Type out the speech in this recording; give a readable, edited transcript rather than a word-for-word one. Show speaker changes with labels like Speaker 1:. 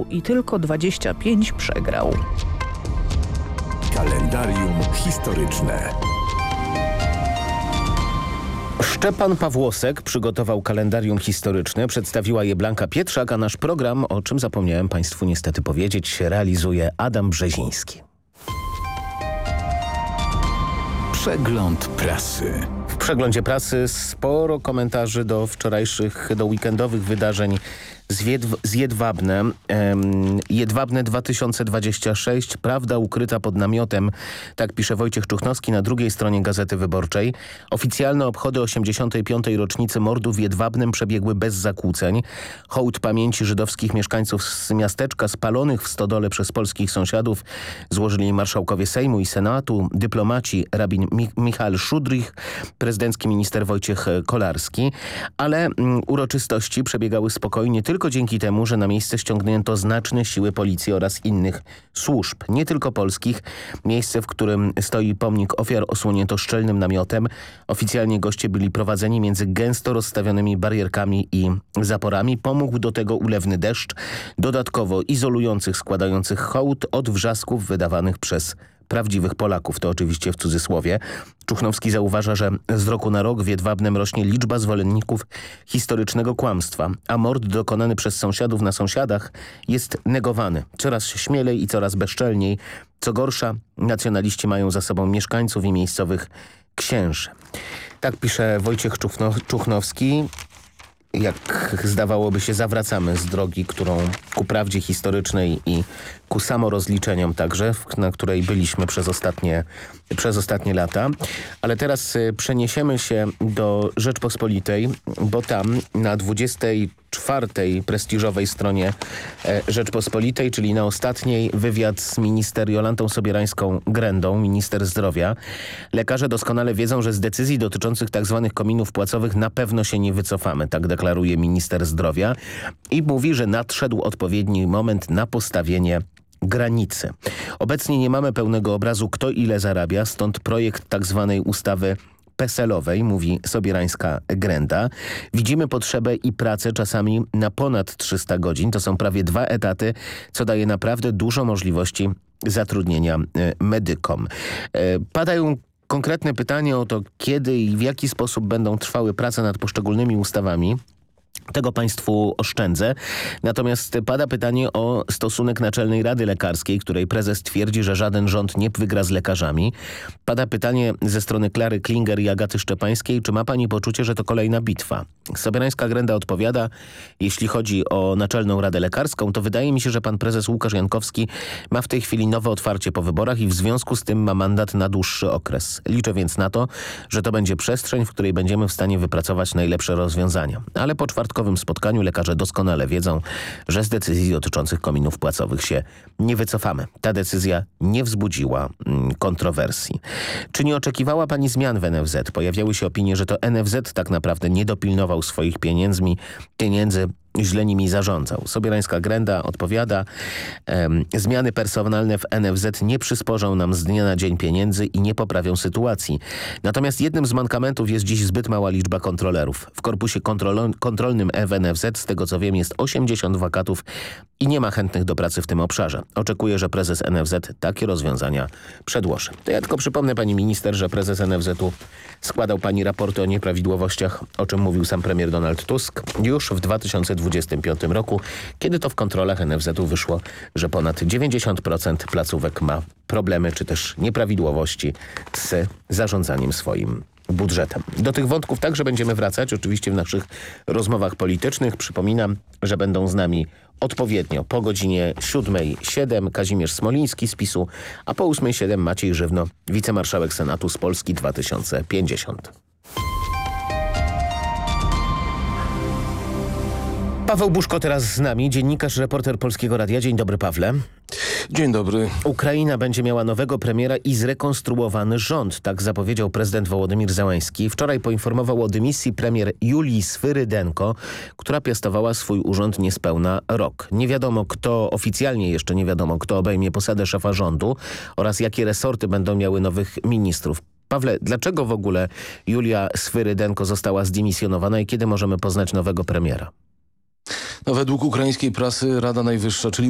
Speaker 1: wygrał i tylko 25 przegrał.
Speaker 2: Kalendarium historyczne.
Speaker 3: Szczepan Pawłosek przygotował kalendarium historyczne, przedstawiła je Blanka Pietrzak, a nasz program, o czym zapomniałem Państwu niestety powiedzieć, realizuje Adam Brzeziński.
Speaker 2: Przegląd prasy.
Speaker 3: W przeglądzie prasy sporo komentarzy do weekendowych wydarzeń z Jedwabnem. Jedwabne 2026. Prawda ukryta pod namiotem. Tak pisze Wojciech Czuchnowski na drugiej stronie Gazety Wyborczej. Oficjalne obchody 85. rocznicy mordu w Jedwabnem przebiegły bez zakłóceń. Hołd pamięci żydowskich mieszkańców z miasteczka spalonych w stodole przez polskich sąsiadów złożyli marszałkowie Sejmu i Senatu, dyplomaci rabin Michał Szudrych, prezydencki minister Wojciech Kolarski. Ale uroczystości przebiegały spokojnie tylko dzięki temu, że na miejsce ściągnięto znaczne siły policji oraz innych służb, nie tylko polskich. Miejsce, w którym stoi pomnik ofiar, osłonięto szczelnym namiotem. Oficjalnie goście byli prowadzeni między gęsto rozstawionymi barierkami i zaporami. Pomógł do tego ulewny deszcz, dodatkowo izolujących składających hołd od wrzasków wydawanych przez prawdziwych Polaków, to oczywiście w cudzysłowie. Czuchnowski zauważa, że z roku na rok w Jedwabnem rośnie liczba zwolenników historycznego kłamstwa, a mord dokonany przez sąsiadów na sąsiadach jest negowany. Coraz śmielej i coraz bezczelniej. Co gorsza, nacjonaliści mają za sobą mieszkańców i miejscowych księży. Tak pisze Wojciech Czuchnowski. Jak zdawałoby się, zawracamy z drogi, którą ku prawdzie historycznej i ku samorozliczeniom także, na której byliśmy przez ostatnie lata. Ale teraz przeniesiemy się do Rzeczpospolitej, bo tam na 24. prestiżowej stronie Rzeczpospolitej, czyli na ostatniej, wywiad z minister Jolantą Sobierańską-Grendą, minister zdrowia. Lekarze doskonale wiedzą, że z decyzji dotyczących tzw. kominów płacowych na pewno się nie wycofamy, tak deklaruje minister zdrowia i mówi, że nadszedł odpowiedni moment na postawienie granicy. Obecnie nie mamy pełnego obrazu, kto ile zarabia, stąd projekt tzw. ustawy PESEL-owej, mówi Sobierańska Grenda. Widzimy potrzebę i pracę czasami na ponad 300 godzin. To są prawie 2 etaty, co daje naprawdę dużo możliwości zatrudnienia medykom. Padają konkretne pytania o to, kiedy i w jaki sposób będą trwały prace nad poszczególnymi ustawami. Tego Państwu oszczędzę. Natomiast pada pytanie o stosunek Naczelnej Rady Lekarskiej, której prezes twierdzi, że żaden rząd nie wygra z lekarzami. Pada pytanie ze strony Klary Klinger i Agaty Szczepańskiej, czy ma pani poczucie, że to kolejna bitwa? Sobierańska Grenda odpowiada, jeśli chodzi o Naczelną Radę Lekarską, to wydaje mi się, że pan prezes Łukasz Jankowski ma w tej chwili nowe otwarcie po wyborach i w związku z tym ma mandat na dłuższy okres. Liczę więc na to, że to będzie przestrzeń, w której będziemy w stanie wypracować najlepsze rozwiązania. Ale po czwartkowym spotkaniu lekarze doskonale wiedzą, że z decyzji dotyczących kominów płacowych się nie wycofamy. Ta decyzja nie wzbudziła kontrowersji. Czy nie oczekiwała pani zmian w NFZ? Pojawiały się opinie, że to NFZ tak naprawdę nie dopilnował swoich pieniędzy, źle nimi zarządzał. Sobierańska Grenda odpowiada, zmiany personalne w NFZ nie przysporzą nam z dnia na dzień pieniędzy i nie poprawią sytuacji. Natomiast jednym z mankamentów jest dziś zbyt mała liczba kontrolerów. W korpusie kontrolnym w NFZ, z tego co wiem, jest 80 wakatów i nie ma chętnych do pracy w tym obszarze. Oczekuję, że prezes NFZ takie rozwiązania przedłoży. To ja tylko przypomnę pani minister, że prezes NFZ-u składał pani raporty o nieprawidłowościach, o czym mówił sam premier Donald Tusk, już w 2025 roku, kiedy to w kontrolach NFZ-u wyszło, że ponad 90% placówek ma problemy czy też nieprawidłowości z zarządzaniem swoim budżetem. Do tych wątków także będziemy wracać, oczywiście w naszych rozmowach politycznych. Przypominam, że będą z nami odpowiednio po godzinie 7:07 Kazimierz Smoliński z PiS-u, a po 8:07 Maciej Żywno, wicemarszałek Senatu z Polski 2050. Paweł Buszko teraz z nami, dziennikarz, reporter Polskiego Radia. Dzień dobry, Pawle.
Speaker 4: Dzień dobry.
Speaker 3: Ukraina będzie miała nowego premiera i zrekonstruowany rząd, tak zapowiedział prezydent Wołodymir Zełański. Wczoraj poinformował o dymisji premier Julii Swyrydenko, która piastowała swój urząd niespełna rok. Nie wiadomo kto, oficjalnie jeszcze nie wiadomo kto obejmie posadę szefa rządu oraz jakie resorty będą miały nowych ministrów. Pawle, dlaczego w ogóle Julia Swyrydenko została zdymisjonowana i kiedy możemy poznać nowego premiera?
Speaker 4: Według ukraińskiej prasy Rada Najwyższa, czyli